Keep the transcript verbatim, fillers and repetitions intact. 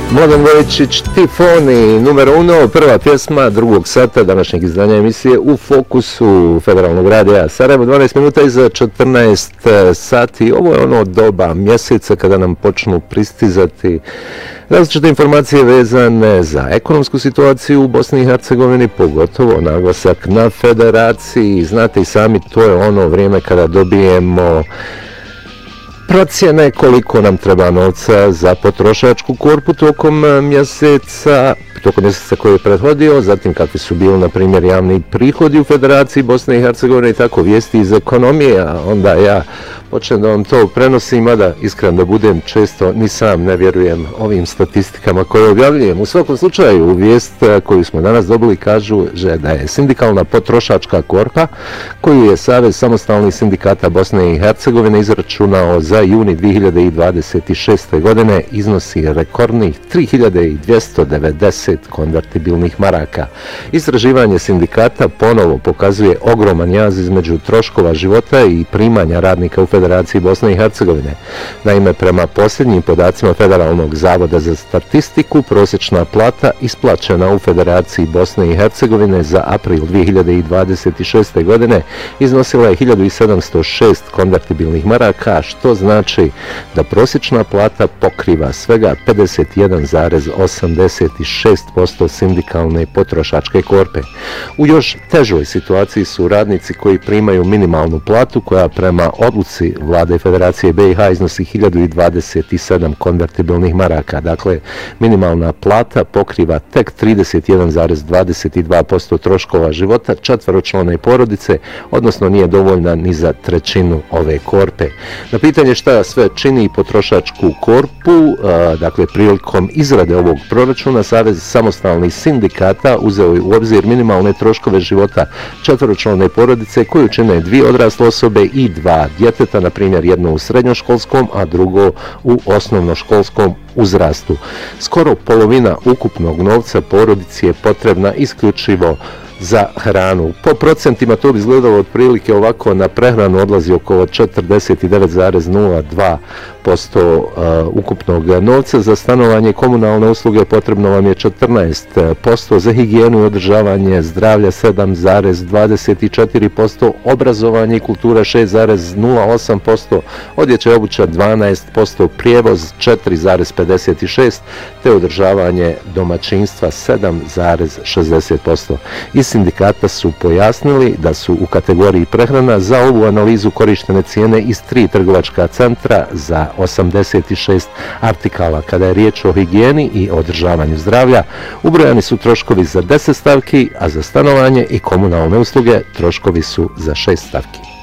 Mladen Vojčić, Tifoni, numero uno, prva pjesma drugog sata današnjeg izdanja emisije U fokusu Federalnog radija Sarajevo, dvanaest minuta iza četrnaest sati. Ovo je ono doba mjeseca kada nam počnu pristizati različite informacije vezane za ekonomsku situaciju u Bosni i Hercegovini, pogotovo naglasak na federaciji. Znate i sami, to je ono vrijeme kada dobijemo procjene koliko nam treba novca za potrošačku korpu tokom mjeseca, tokom mjeseca koji je prethodio, zatim kakvi su bili, na primjer, javni prihodi u Federaciji Bosne i Hercegovine i tako vijesti iz ekonomije, a onda ja počnem da vam to prenosim, mada iskren da budem, često ni sam ne vjerujem ovim statistikama koje objavljujem. U svakom slučaju, vijest koju smo danas dobili kažu da je sindikalna potrošačka korpa, koju je Savez samostalnih sindikata Bosne i Hercegovine izračunao za juni dvije hiljade dvadeset šeste. godine, iznosi rekordnih tri hiljade dvjesto devedeset konvertibilnih maraka. Istraživanje sindikata ponovo pokazuje ogroman jaz između troškova života i primanja radnika u Federaciji Bosne i Hercegovine. Naime, prema posljednjim podacima Federalnog zavoda za statistiku, prosječna plata isplaćena u Federaciji Bosne i Hercegovine za april dvije hiljade dvadeset šeste. godine iznosila je hiljadu sedamsto šest konvertibilnih maraka, što znači da prosječna plata pokriva svega pedeset jedan zarez osamdeset šest posto sindikalne potrošačke korpe. U još težoj situaciji su radnici koji primaju minimalnu platu, koja prema odluci Vlade Federacije B i H iznosi hiljadu dvadeset sedam konvertibilnih maraka. Dakle, minimalna plata pokriva tek trideset jedan zarez dvadeset dva posto troškova života četveročlane porodice, odnosno nije dovoljna ni za trećinu ove korpe. Na pitanje šta sve čini potrošačku korpu, dakle, prilikom izrade ovog proračuna, Savez samostalnih sindikata uzeo je u obzir minimalne troškove života četveročlane porodice koju čine dvije odrasle osobe i dva djeteta, na primjer jedno u srednjoškolskom, a drugo u osnovnoškolskom uzrastu. Skoro polovina ukupnog novca porodici je potrebna isključivo za hranu. Po procentima to bi izgledalo otprilike ovako: na prehranu odlazi oko četrdeset devet zarez nula dva posto uh, ukupnog novca, za stanovanje i komunalne usluge potrebno vam je četrnaest posto, za higijenu i održavanje zdravlja sedam zarez dvadeset četiri posto, obrazovanje i kultura šest zarez nula osam posto, odjeća i obuća dvanaest posto, prijevoz četiri zarez pedeset šest posto, te održavanje domaćinstva sedam zarez šezdeset posto. Iz sindikata su pojasnili da su u kategoriji prehrana za ovu analizu korištene cijene iz tri trgovačka centra za osamdeset šest artikala. Kada je riječ o higijeni i održavanju zdravlja, ubrojani su troškovi za deset stavki, a za stanovanje i komunalne usluge troškovi su za šest stavki.